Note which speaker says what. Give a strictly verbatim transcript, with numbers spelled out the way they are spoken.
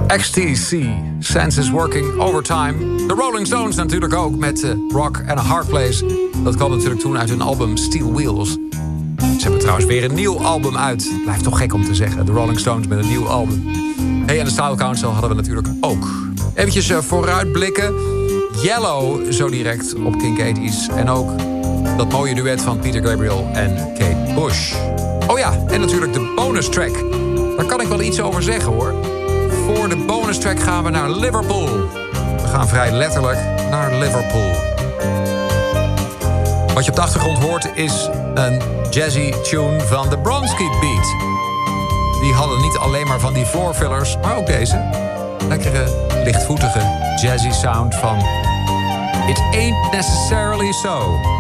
Speaker 1: X T C, Senses Working Overtime. De Rolling Stones natuurlijk ook met uh, Rock and a Hard Place. Dat kwam natuurlijk toen uit hun album Steel Wheels. Ze hebben trouwens weer een nieuw album uit. Blijft toch gek om te zeggen, de Rolling Stones met een nieuw album. Hey, en de Style Council hadden we natuurlijk ook. Eventjes uh, vooruitblikken. Yellow, zo direct op Kink eighties. En ook dat mooie duet van Peter Gabriel en Kate Bush. Oh ja, en natuurlijk de bonus track. Daar kan ik wel iets over zeggen, hoor. Voor de bonus track gaan we naar Liverpool. We gaan vrij letterlijk naar Liverpool. Wat je op de achtergrond hoort is een jazzy tune van de Bronski Beat. Die hadden niet alleen maar van die floorfillers, maar ook deze. Lekkere, lichtvoetige, jazzy sound van It Ain't Necessarily So.